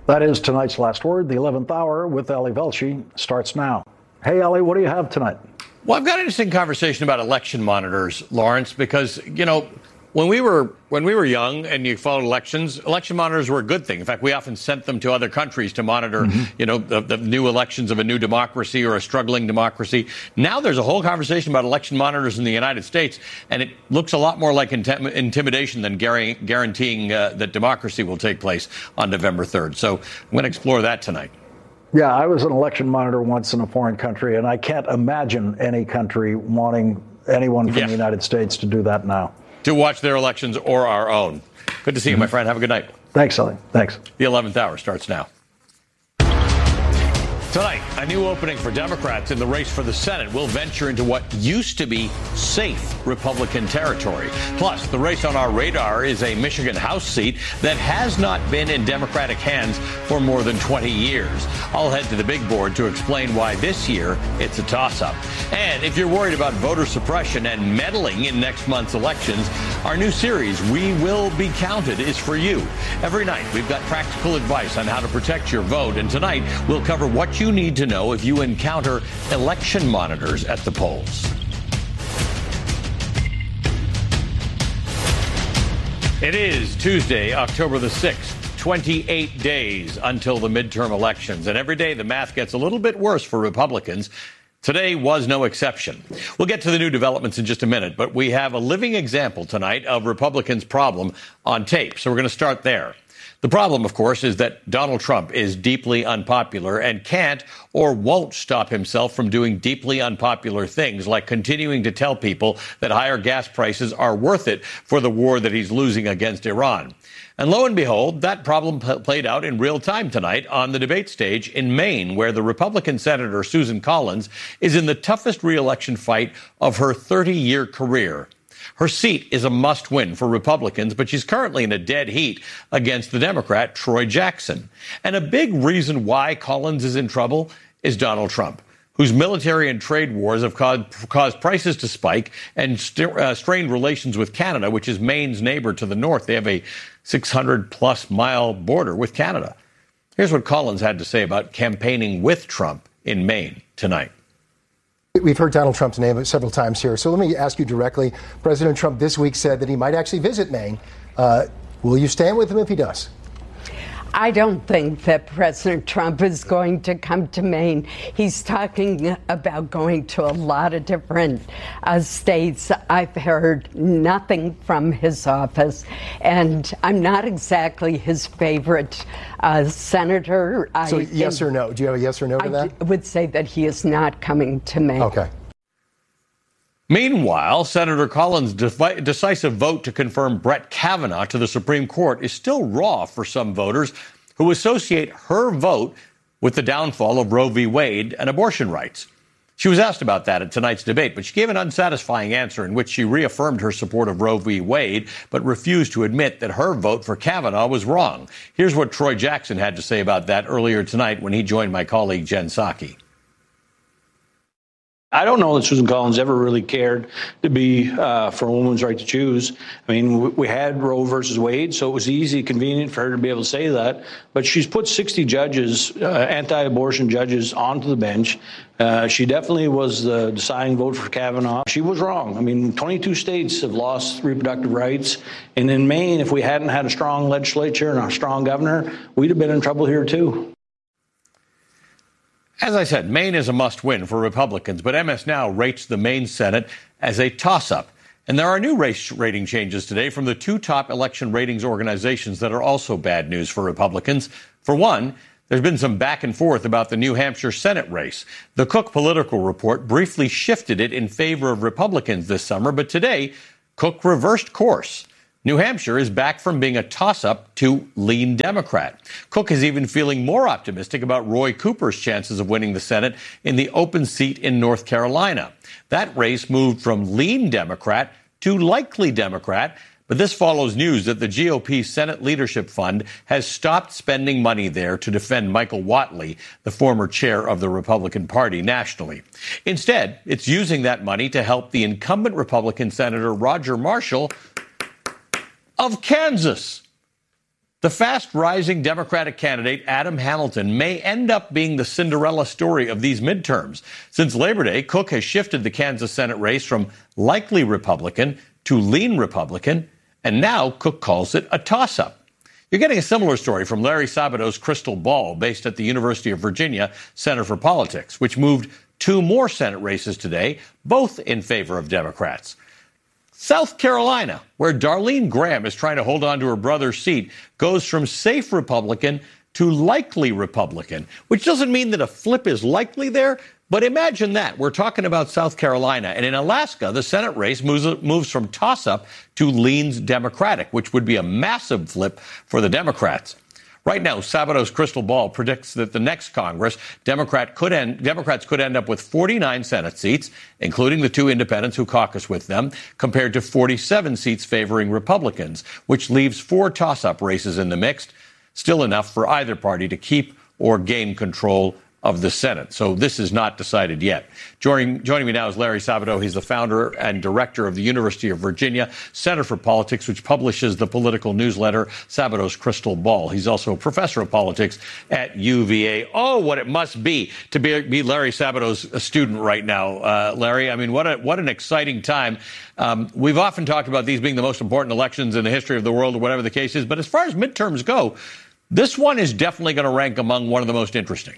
That is tonight's Last Word. The 11th hour with Ali Velshi starts now. Hey, Ali, what do you have tonight? Well, I've got an interesting conversation about election monitors, Lawrence, because, you know, when we were young and you followed elections, election monitors were a good thing. In fact, we often sent them to other countries to monitor, the new elections of a new democracy or a struggling democracy. Now there's a whole conversation about election monitors in the United States, and it looks a lot more like intimidation than guaranteeing that democracy will take place on November 3rd. So I'm going to explore that tonight. Yeah, I was an election monitor once in a foreign country, and I can't imagine any country wanting anyone from the United States to do that now. To watch their elections or our own. Good to see you, my friend. Have a good night. Thanks, Sully. Thanks. The 11th hour starts now. Tonight, a new opening for Democrats in the race for the Senate will venture into what used to be safe Republican territory. Plus, the race on our radar is a Michigan House seat that has not been in Democratic hands for more than 20 years. I'll head to the big board to explain why this year it's a toss-up. And if you're worried about voter suppression and meddling in next month's elections, our new series, We Will Be Counted, is for you. Every night, we've got practical advice on how to protect your vote. And tonight, we'll cover what you need to know if you encounter election monitors at the polls. It is Tuesday, October the 6th, 28 days until the midterm elections. And every day the math gets a little bit worse for Republicans. Today was no exception. We'll get to the new developments in just a minute, but we have a living example tonight of Republicans' problem on tape. So we're going to start there. The problem, of course, is that Donald Trump is deeply unpopular and can't or won't stop himself from doing deeply unpopular things, like continuing to tell people that higher gas prices are worth it for the war that he's losing against Iran. And lo and behold, that problem played out in real time tonight on the debate stage in Maine, where the Republican Senator Susan Collins is in the toughest re-election fight of her 30-year career. Her seat is a must-win for Republicans, but she's currently in a dead heat against the Democrat, Troy Jackson. And a big reason why Collins is in trouble is Donald Trump, whose military and trade wars have caused prices to spike and strained relations with Canada, which is Maine's neighbor to the north. They have a 600-plus mile border with Canada. Here's what Collins had to say about campaigning with Trump in Maine tonight. We've heard Donald Trump's name several times here, so let me ask you directly. President Trump this week said that he might actually visit Maine. Will you stand with him if he does? I don't think that President Trump is going to come to Maine. He's talking about going to a lot of different states. I've heard nothing from his office, and I'm not exactly his favorite senator. So yes or no? Do you have a yes or no to that? I would say that he is not coming to Maine. Okay. Meanwhile, Senator Collins' decisive vote to confirm Brett Kavanaugh to the Supreme Court is still raw for some voters who associate her vote with the downfall of Roe v. Wade and abortion rights. She was asked about that at tonight's debate, but she gave an unsatisfying answer in which she reaffirmed her support of Roe v. Wade, but refused to admit that her vote for Kavanaugh was wrong. Here's what Troy Jackson had to say about that earlier tonight when he joined my colleague Jen Psaki. I don't know that Susan Collins ever really cared to be for a woman's right to choose. I mean, we had Roe versus Wade, so it was easy, convenient for her to be able to say that. But she's put 60 judges, anti-abortion judges, onto the bench. She definitely was the deciding vote for Kavanaugh. She was wrong. I mean, 22 states have lost reproductive rights. And in Maine, if we hadn't had a strong legislature and a strong governor, we'd have been in trouble here, too. As I said, Maine is a must-win for Republicans, but MS Now rates the Maine Senate as a toss-up. And there are new race rating changes today from the two top election ratings organizations that are also bad news for Republicans. For one, there's been some back and forth about the New Hampshire Senate race. The Cook Political Report briefly shifted it in favor of Republicans this summer, but today, Cook reversed course. New Hampshire is back from being a toss-up to lean Democrat. Cook is even feeling more optimistic about Roy Cooper's chances of winning the Senate in the open seat in North Carolina. That race moved from lean Democrat to likely Democrat, but this follows news that the GOP Senate Leadership Fund has stopped spending money there to defend Michael Whatley, the former chair of the Republican Party nationally. Instead, it's using that money to help the incumbent Republican Senator Roger Marshall of Kansas. The fast-rising Democratic candidate, Adam Hamilton, may end up being the Cinderella story of these midterms. Since Labor Day, Cook has shifted the Kansas Senate race from likely Republican to lean Republican, and now Cook calls it a toss-up. You're getting a similar story from Larry Sabato's Crystal Ball, based at the University of Virginia Center for Politics, which moved 2 more Senate races today, both in favor of Democrats. South Carolina, where Darlene Graham is trying to hold on to her brother's seat, goes from safe Republican to likely Republican, which doesn't mean that a flip is likely there, but imagine that. We're talking about South Carolina. And in Alaska, the Senate race moves from toss-up to leans Democratic, which would be a massive flip for the Democrats. Right now, Sabato's Crystal Ball predicts that the next Congress, Democrats could end up with 49 Senate seats, including the 2 independents who caucus with them, compared to 47 seats favoring Republicans, which leaves 4 toss-up races in the mix, still enough for either party to keep or gain control of the Senate. So this is not decided yet. Joining me now is Larry Sabato. He's the founder and director of the University of Virginia Center for Politics, which publishes the political newsletter Sabato's Crystal Ball. He's also a professor of politics at UVA. Oh, what it must be to be Larry Sabato's student right now, Larry. I mean, what an exciting time. We've often talked about these being the most important elections in the history of the world, or whatever the case is. But as far as midterms go, this one is definitely going to rank among one of the most interesting.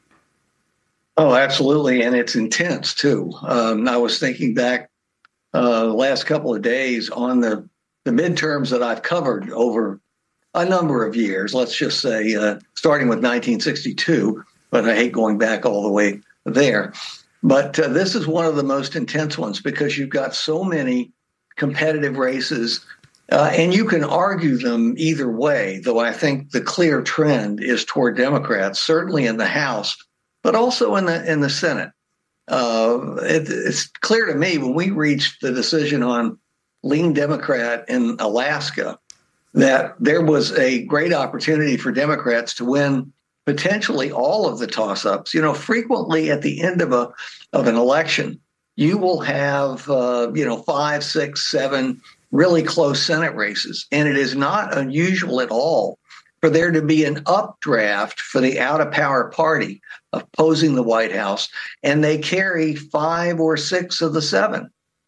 Oh, absolutely. And it's intense, too. I was thinking back the last couple of days on the midterms that I've covered over a number of years, let's just say starting with 1962, but I hate going back all the way there. But this is one of the most intense ones because you've got so many competitive races, and you can argue them either way, though I think the clear trend is toward Democrats, certainly in the House, but also in the Senate. It's clear to me when we reached the decision on lean Democrat in Alaska that there was a great opportunity for Democrats to win potentially all of the toss-ups. You know, frequently at the end of an election, you will have 5, 6, 7 really close Senate races, and it is not unusual at all for there to be an updraft for the out-of-power party opposing the White House, and they carry 5 or 6 of the 7.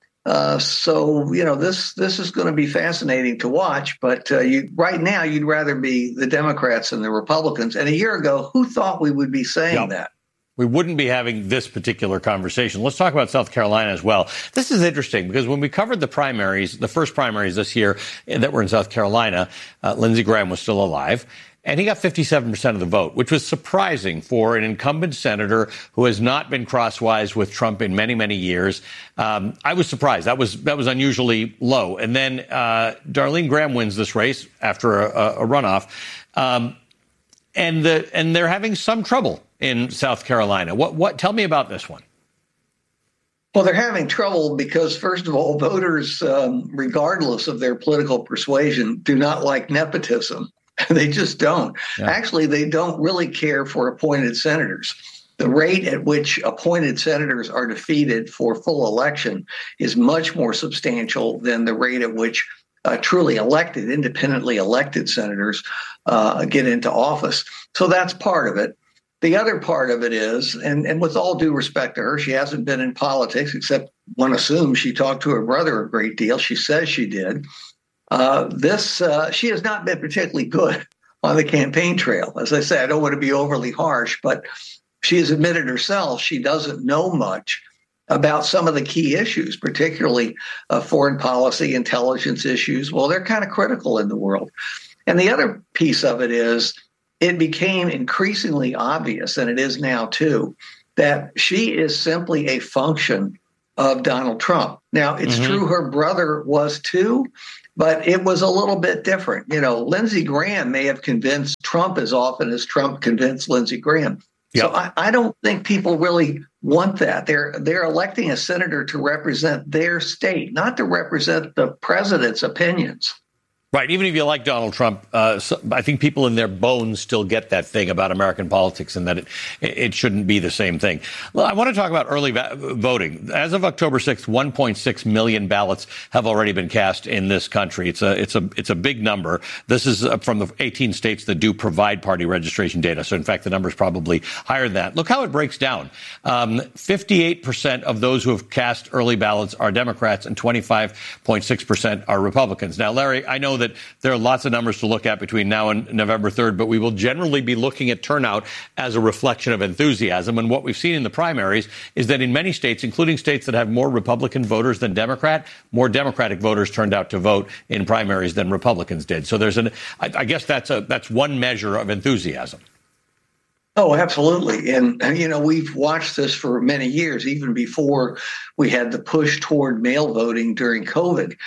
So, this is going to be fascinating to watch. But right now, you'd rather be the Democrats than the Republicans. And a year ago, who thought we would be saying that? We wouldn't be having this particular conversation. Let's talk about South Carolina as well. This is interesting because when we covered the primaries, the first primaries this year that were in South Carolina, Lindsey Graham was still alive. And he got 57% of the vote, which was surprising for an incumbent senator who has not been crosswise with Trump in many, many years. I was surprised. That was unusually low. And then Darlene Graham wins this race after a runoff. And they're having some trouble in South Carolina. What? Tell me about this one. Well, they're having trouble because, first of all, voters, regardless of their political persuasion, do not like nepotism. They just don't. Yeah. Actually, they don't really care for appointed senators. The rate at which appointed senators are defeated for full election is much more substantial than the rate at which truly elected, independently elected senators get into office. So that's part of it. The other part of it is, and with all due respect to her, she hasn't been in politics, except one assumes she talked to her brother a great deal. She says she did. She has not been particularly good on the campaign trail. As I say, I don't want to be overly harsh, but she has admitted herself she doesn't know much about some of the key issues, particularly foreign policy, intelligence issues. Well, they're kind of critical in the world. And the other piece of it is it became increasingly obvious, and it is now too, that she is simply a function of Donald Trump. Now, it's true her brother was too, but it was a little bit different. Lindsey Graham may have convinced Trump as often as Trump convinced Lindsey Graham. Yep. So I don't think people really want that. They're electing a senator to represent their state, not to represent the president's opinions. Right. Even if you like Donald Trump, I think people in their bones still get that thing about American politics and that it shouldn't be the same thing. Well, I want to talk about early voting. As of October 6th, 1.6 million ballots have already been cast in this country. It's a big number. This is from the 18 states that do provide party registration data. So, in fact, the number is probably higher than that. Look how it breaks down. 58% of those who have cast early ballots are Democrats and 25.6% are Republicans. Now, Larry, I know that there are lots of numbers to look at between now and November 3rd, but we will generally be looking at turnout as a reflection of enthusiasm. And what we've seen in the primaries is that in many states, including states that have more Republican voters than Democrat, more Democratic voters turned out to vote in primaries than Republicans did. So I guess that's one measure of enthusiasm. Oh, absolutely. And, we've watched this for many years, even before we had the push toward mail voting during COVID.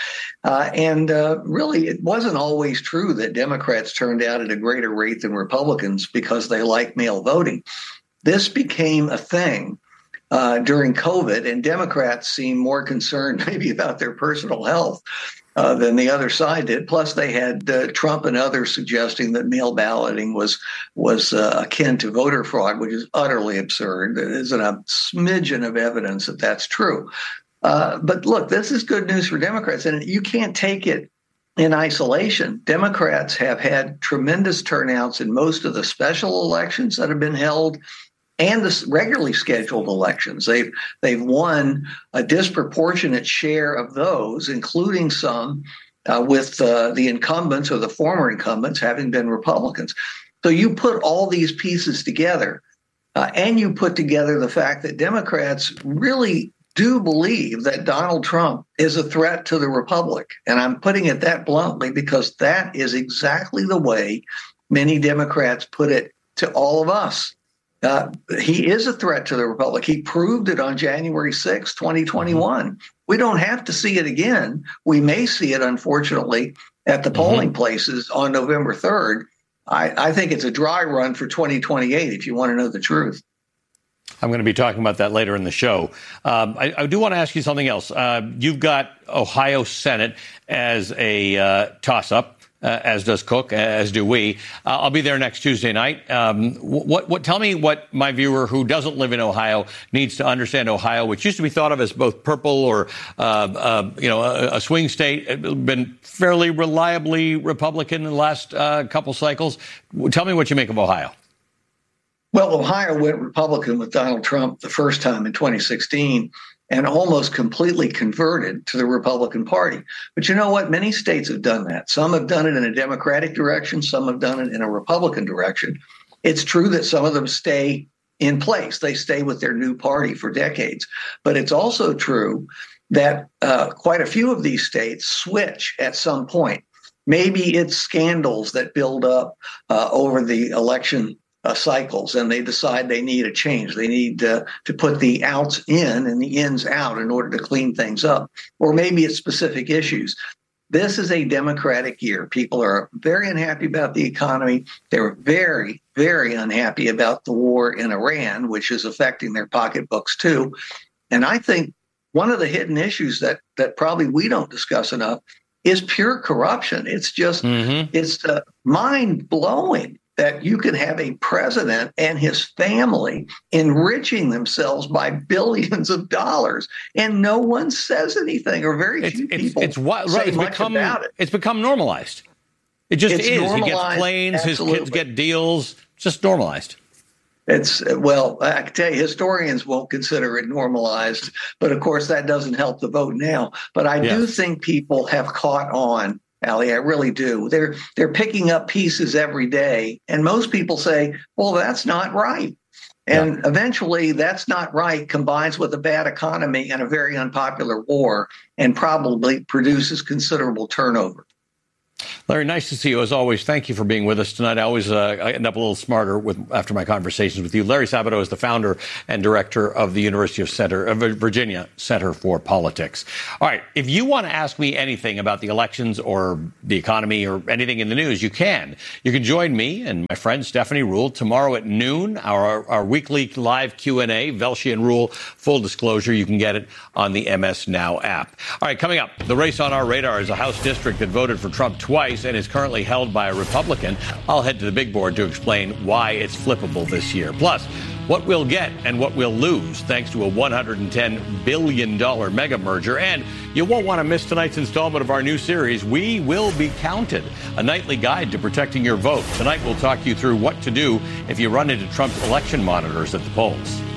Really, it wasn't always true that Democrats turned out at a greater rate than Republicans because they like mail voting. This became a thing during COVID, and Democrats seemed more concerned maybe about their personal health than the other side did. Plus, they had Trump and others suggesting that mail balloting was akin to voter fraud, which is utterly absurd. There isn't a smidgen of evidence that that's true. But look, this is good news for Democrats, and you can't take it in isolation. Democrats have had tremendous turnouts in most of the special elections that have been held and the regularly scheduled elections. They've won a disproportionate share of those, including some with the incumbents or the former incumbents having been Republicans. So you put all these pieces together, and you put together the fact that Democrats really do believe that Donald Trump is a threat to the Republic. And I'm putting it that bluntly because that is exactly the way many Democrats put it to all of us. He is a threat to the Republic. He proved it on January 6, 2021. We don't have to see it again. We may see it, unfortunately, at the polling places on November 3rd. I think it's a dry run for 2028, if you want to know the truth. I'm going to be talking about that later in the show. I do want to ask you something else. You've got Ohio Senate as a toss-up. As does Cook, as do we. I'll be there next Tuesday night. Tell me what my viewer who doesn't live in Ohio needs to understand Ohio, which used to be thought of as both purple or a swing state, been fairly reliably Republican in the last couple cycles. Tell me what you make of Ohio. Well, Ohio went Republican with Donald Trump the first time in 2016. And almost completely converted to the Republican Party. But you know what? Many states have done that. Some have done it in a Democratic direction. Some have done it in a Republican direction. It's true that some of them stay in place. They stay with their new party for decades. But it's also true that quite a few of these states switch at some point. Maybe it's scandals that build up over the election cycles, and they decide they need a change. They need to put the outs in and the ins out in order to clean things up. Or maybe it's specific issues. This is a Democratic year. People are very unhappy about the economy. They're very, very unhappy about the war in Iran, which is affecting their pocketbooks too. And I think one of the hidden issues that probably we don't discuss enough is pure corruption. It's just, it's mind-blowing that you can have a president and his family enriching themselves by billions of dollars, and no one says anything, or very few people say much about it. It's become normalized. It just is. He gets planes, absolutely. His kids get deals. It's just normalized. Well, I can tell you, historians won't consider it normalized, but of course that doesn't help the vote now. But I do think people have caught on. Ali, I really do. They're picking up pieces every day. And most people say, well, that's not right. And eventually that's not right combines with a bad economy and a very unpopular war and probably produces considerable turnover. Larry, nice to see you as always. Thank you for being with us tonight. I always I end up a little smarter after my conversations with you. Larry Sabato is the founder and director of the University of Virginia Center for Politics. All right. If you want to ask me anything about the elections or the economy or anything in the news, you can. You can join me and my friend Stephanie Ruhle tomorrow at noon, our weekly live Q&A, Velshi and Ruhle, full disclosure. You can get it on the MS Now app. All right. Coming up, the race on our radar is a House district that voted for Trump twice and is currently held by a Republican. I'll head to the big board to explain why it's flippable this year. Plus, what we'll get and what we'll lose thanks to a $110 billion mega merger. And you won't want to miss tonight's installment of our new series, We Will Be Counted, a nightly guide to protecting your vote. Tonight, we'll talk you through what to do if you run into Trump's election monitors at the polls.